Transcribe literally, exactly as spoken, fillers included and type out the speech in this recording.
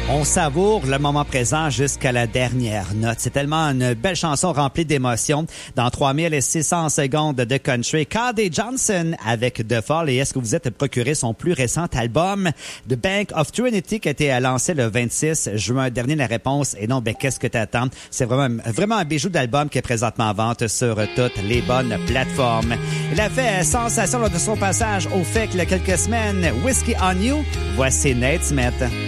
On savoure le moment présent jusqu'à la dernière note. C'est tellement une belle chanson remplie d'émotions. Dans trois mille six cents secondes de country, K D Johnson avec The Fall. Et est-ce que vous êtes procuré son plus récent album, The Bank of Trinity, qui a été lancé le vingt-six juin dernier? La réponse est non. Ben, qu'est-ce que t'attends? C'est vraiment, vraiment un bijou d'album qui est présentement en vente sur toutes les bonnes plateformes. Il a fait sensation lors de son passage au F E C il y a quelques semaines. Whiskey on You. Voici Nate Smith.